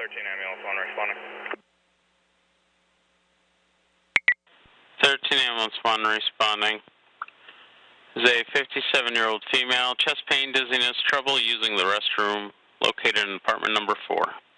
13 ambulance 1 responding. 13 ambulance 1 responding. Is a 57-year-old female, chest pain, dizziness, trouble using the restroom, located in apartment number 4.